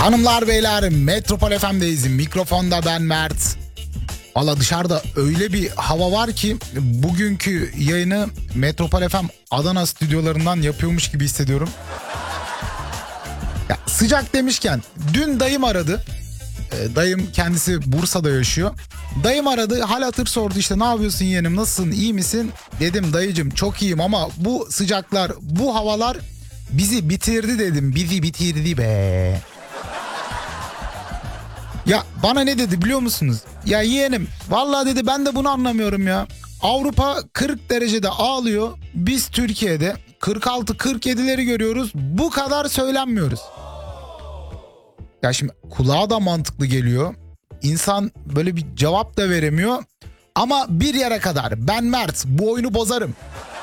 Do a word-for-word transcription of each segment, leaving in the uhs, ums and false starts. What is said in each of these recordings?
Hanımlar beyler, Metropol F M'deyiz. Mikrofonda ben Mert. Valla dışarıda öyle bir hava var ki bugünkü yayını Metropol F M Adana stüdyolarından yapıyormuş gibi hissediyorum. Ya, sıcak demişken dün dayım aradı. E, dayım kendisi Bursa'da yaşıyor. Dayım aradı, hal hatır sordu, işte ne yapıyorsun yeğenim, nasılsın, iyi misin? Dedim dayıcım çok iyiyim ama bu sıcaklar, bu havalar bizi bitirdi dedim. Bizi bitirdi be. Ya bana ne dedi biliyor musunuz? Ya yeğenim vallahi dedi, ben de bunu anlamıyorum ya. Avrupa kırk derecede ağlıyor. Biz Türkiye'de kırk altı kırk yedileri görüyoruz. Bu kadar söylenmiyoruz. Ya şimdi kulağa da mantıklı geliyor. İnsan böyle bir cevap da veremiyor. Ama bir yere kadar. Ben Mert, bu oyunu bozarım.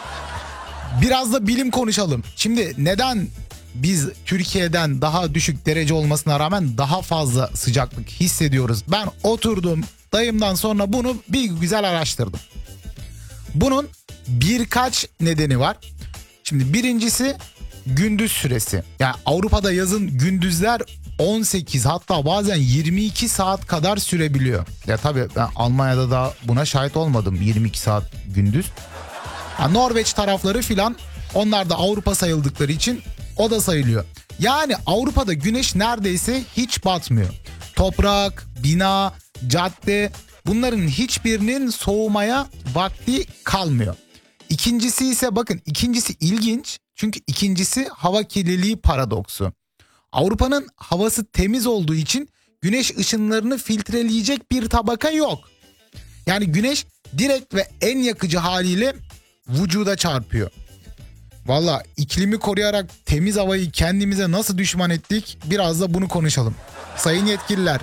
Biraz da bilim konuşalım. Şimdi neden biz Türkiye'den daha düşük derece olmasına rağmen daha fazla sıcaklık hissediyoruz? Ben oturdum, dayımdan sonra bunu bir güzel araştırdım. Bunun birkaç nedeni var. Şimdi birincisi gündüz süresi. Yani Avrupa'da yazın gündüzler on sekiz, hatta bazen yirmi iki saat kadar sürebiliyor. Ya tabii ben Almanya'da da buna şahit olmadım, yirmi iki saat gündüz. Yani Norveç tarafları filan, onlar da Avrupa sayıldıkları için o da sayılıyor. Yani Avrupa'da güneş neredeyse hiç batmıyor. Toprak, bina, cadde, bunların hiçbirinin soğumaya vakti kalmıyor. İkincisi ise bakın, ikincisi ilginç. Çünkü ikincisi hava kirliliği paradoksu. Avrupa'nın havası temiz olduğu için güneş ışınlarını filtreleyecek bir tabaka yok. Yani güneş direkt ve en yakıcı haliyle vücuda çarpıyor. Valla iklimi koruyarak temiz havayı kendimize nasıl düşman ettik, biraz da bunu konuşalım. Sayın yetkililer.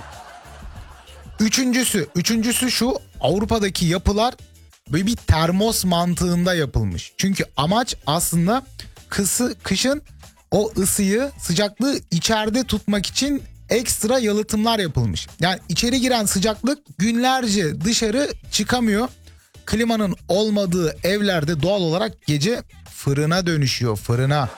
Üçüncüsü, üçüncüsü şu: Avrupa'daki yapılar böyle bir termos mantığında yapılmış. Çünkü amaç aslında kısı, kışın o ısıyı, sıcaklığı içeride tutmak için ekstra yalıtımlar yapılmış. Yani içeri giren sıcaklık günlerce dışarı çıkamıyor. Klimanın olmadığı evlerde doğal olarak gece fırına dönüşüyor, fırına.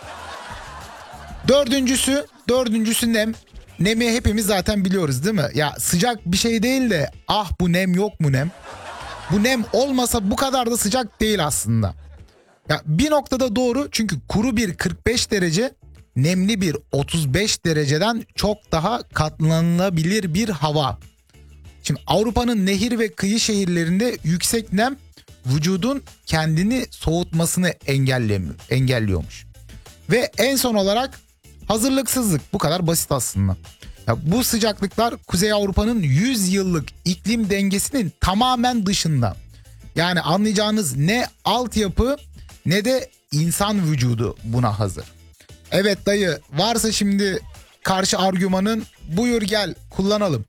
Dördüncüsü, dördüncüsü nem. Nemi hepimiz zaten biliyoruz değil mi? Ya sıcak bir şey değil de ah bu nem yok mu nem? Bu nem olmasa bu kadar da sıcak değil aslında. Ya bir noktada doğru, çünkü kuru bir kırk beş derece nemli bir otuz beş dereceden çok daha katlanılabilir bir hava. Şimdi Avrupa'nın nehir ve kıyı şehirlerinde yüksek nem vücudun kendini soğutmasını engellemiyor, engelliyormuş. Ve en son olarak hazırlıksızlık. Bu kadar basit aslında. Ya bu sıcaklıklar Kuzey Avrupa'nın yüz yıllık iklim dengesinin tamamen dışında. Yani anlayacağınız ne altyapı ne de insan vücudu buna hazır. Evet dayı, varsa şimdi karşı argümanın, buyur gel kullanalım.